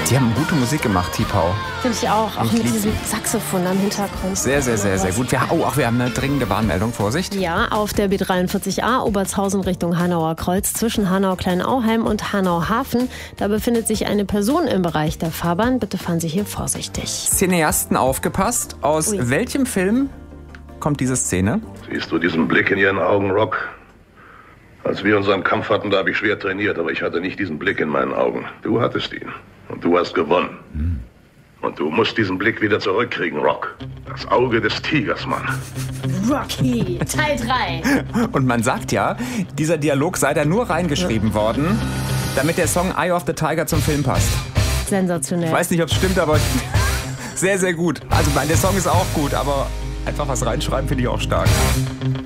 Die haben gute Musik gemacht, Tipau. Finde ich auch. Auch Ich mit lieb diesem Saxophon am Hintergrund. Sehr, sehr, sehr, sehr gut. Wir haben eine dringende Warnmeldung. Vorsicht. Ja, auf der B43a Obertshausen Richtung Hanauer Kreuz zwischen Hanau-Kleinauheim und Hanau-Hafen. Da befindet sich eine Person im Bereich der Fahrbahn. Bitte fahren Sie hier vorsichtig. Cineasten aufgepasst. Aus welchem Film kommt diese Szene? Siehst du diesen Blick in ihren Augen, Rock? Als wir unseren Kampf hatten, da habe ich schwer trainiert, aber ich hatte nicht diesen Blick in meinen Augen. Du hattest ihn. Und du hast gewonnen. Und du musst diesen Blick wieder zurückkriegen, Rock. Das Auge des Tigers, Mann. Rocky, Teil 3. Und man sagt ja, dieser Dialog sei da nur reingeschrieben worden, damit der Song Eye of the Tiger zum Film passt. Sensationell. Ich weiß nicht, ob es stimmt, aber sehr, sehr gut. Also der Song ist auch gut, aber einfach was reinschreiben finde ich auch stark.